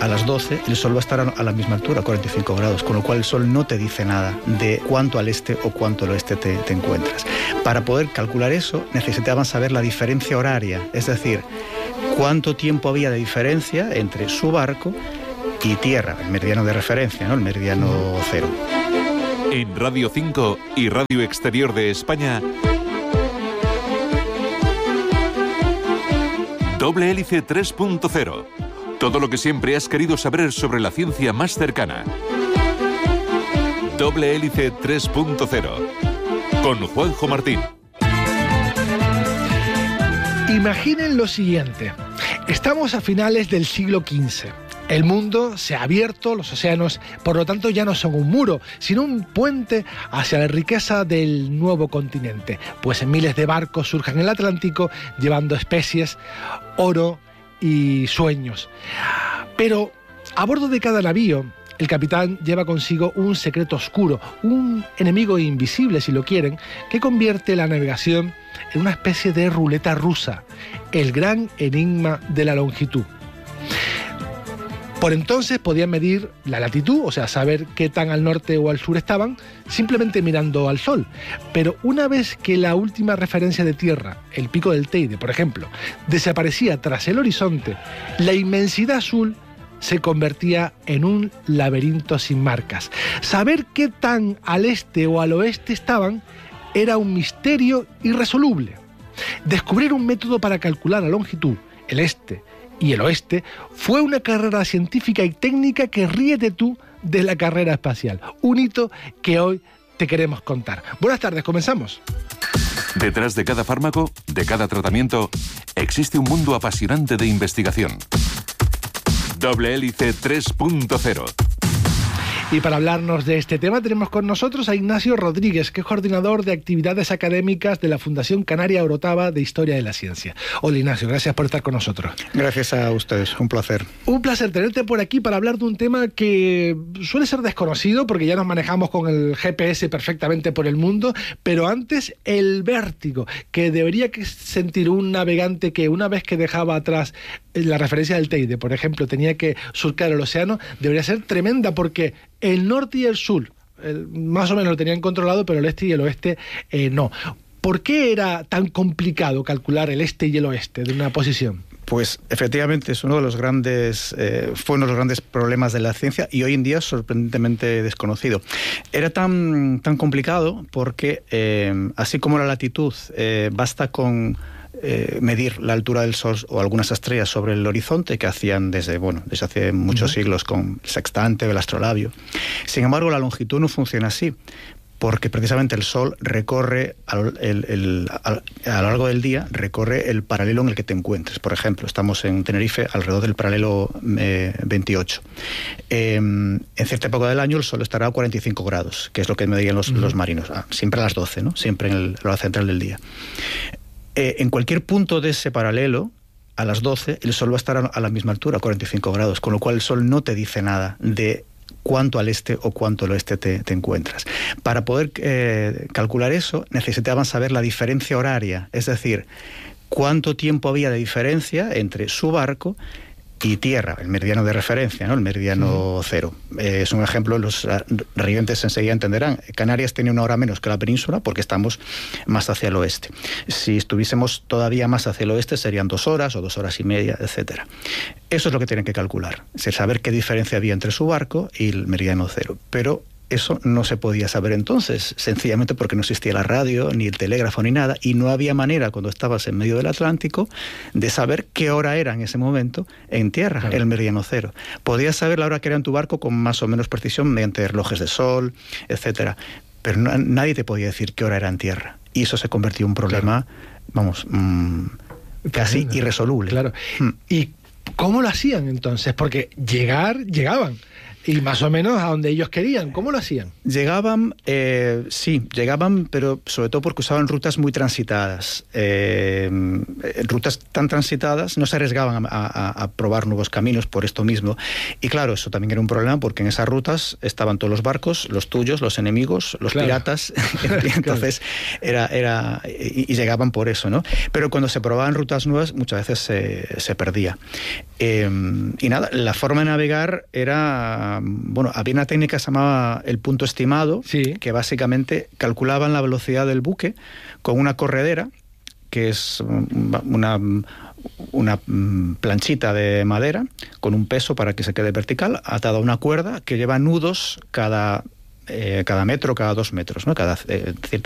a las 12 el Sol va a estar a la misma altura, 45 grados, con lo cual el Sol no te dice nada de cuánto al este o cuánto al oeste te encuentras. Para poder calcular eso necesitaban saber la diferencia horaria, es decir, cuánto tiempo había de diferencia entre su barco y tierra, el meridiano de referencia, ¿no? El meridiano cero. En Radio 5 y Radio Exterior de España, Doble Hélice 3.0. Todo lo que siempre has querido saber sobre la ciencia más cercana. Doble Hélice 3.0. Con Juanjo Martín. Imaginen lo siguiente. Estamos a finales del siglo XV. El mundo se ha abierto, los océanos, por lo tanto, ya no son un muro, sino un puente hacia la riqueza del nuevo continente. Pues miles de barcos surgen en el Atlántico llevando especies, oro y sueños. Pero a bordo de cada navío, el capitán lleva consigo un secreto oscuro, un enemigo invisible, si lo quieren, que convierte la navegación en una especie de ruleta rusa, el gran enigma de la longitud. Por entonces podían medir la latitud, o sea, saber qué tan al norte o al sur estaban, simplemente mirando al sol. Pero una vez que la última referencia de tierra, el pico del Teide, por ejemplo, desaparecía tras el horizonte, la inmensidad azul se convertía en un laberinto sin marcas. Saber qué tan al este o al oeste estaban era un misterio irresoluble. Descubrir un método para calcular la longitud, el este y el oeste, fue una carrera científica y técnica que ríete tú de la carrera espacial. Un hito que hoy te queremos contar. Buenas tardes, comenzamos. Detrás de cada fármaco, de cada tratamiento, existe un mundo apasionante de investigación. Doble Hélice 3.0. Y para hablarnos de este tema tenemos con nosotros a Ignacio Rodríguez, que es coordinador de actividades académicas de la Fundación Canaria Orotava de Historia de la Ciencia. Hola Ignacio, gracias por estar con nosotros. Gracias a ustedes, un placer. Un placer tenerte por aquí para hablar de un tema que suele ser desconocido porque ya nos manejamos con el GPS perfectamente por el mundo, pero antes el vértigo que debería sentir un navegante que una vez que dejaba atrás la referencia del Teide, por ejemplo, tenía que surcar el océano, debería ser tremenda porque el norte y el sur más o menos lo tenían controlado, pero el este y el oeste no. ¿Por qué era tan complicado calcular el este y el oeste de una posición? Pues efectivamente es uno de los grandes, fue uno de los grandes problemas de la ciencia y hoy en día es sorprendentemente desconocido. Era tan complicado porque así como la latitud basta con medir la altura del Sol o algunas estrellas sobre el horizonte, que hacían desde hace muchos siglos con el sextante o el astrolabio. Sin embargo, la longitud no funciona así, porque precisamente el Sol recorre a lo largo del día, recorre el paralelo en el que te encuentres. Por ejemplo, estamos en Tenerife alrededor del paralelo 28. En cierta época del año el Sol estará a 45 grados, que es lo que medían los marinos, siempre a las 12, ¿no? Siempre en la hora central del día. En cualquier punto de ese paralelo, a las 12, el Sol va a estar a la misma altura, 45 grados, con lo cual el Sol no te dice nada de cuánto al este o cuánto al oeste te encuentras. Para poder calcular eso, necesitaban saber la diferencia horaria, es decir, cuánto tiempo había de diferencia entre su barco y tierra, el meridiano de referencia, ¿no? El meridiano cero. Es un ejemplo, los reyentes enseguida entenderán. Canarias tiene una hora menos que la península porque estamos más hacia el oeste. Si estuviésemos todavía más hacia el oeste serían 2 horas o 2 horas y media, etcétera. Eso es lo que tienen que calcular, es saber qué diferencia había entre su barco y el meridiano cero. Pero eso no se podía saber entonces, sencillamente porque no existía la radio, ni el telégrafo, ni nada, y no había manera, cuando estabas en medio del Atlántico, de saber qué hora era en ese momento en tierra, claro, el meridiano cero. Podías saber la hora que era en tu barco con más o menos precisión mediante relojes de sol, etcétera, pero nadie te podía decir qué hora era en tierra. Y eso se convirtió en un problema, casi irresoluble. Claro. ¿Y cómo lo hacían entonces? Porque llegaban. Y más o menos a donde ellos querían. ¿Cómo lo hacían? Llegaban, pero sobre todo porque usaban rutas muy transitadas. Rutas tan transitadas, no se arriesgaban a probar nuevos caminos por esto mismo. Y claro, eso también era un problema porque en esas rutas estaban todos los barcos, los tuyos, los enemigos, los piratas. Entonces, y llegaban por eso, ¿no? Pero cuando se probaban rutas nuevas, muchas veces se perdía. Y nada, la forma de navegar era... Bueno, había una técnica que se llamaba el punto estimado, que básicamente calculaban la velocidad del buque con una corredera, que es una planchita de madera con un peso para que se quede vertical, atada a una cuerda que lleva nudos cada metro, cada 2 metros, ¿no? Cada cierta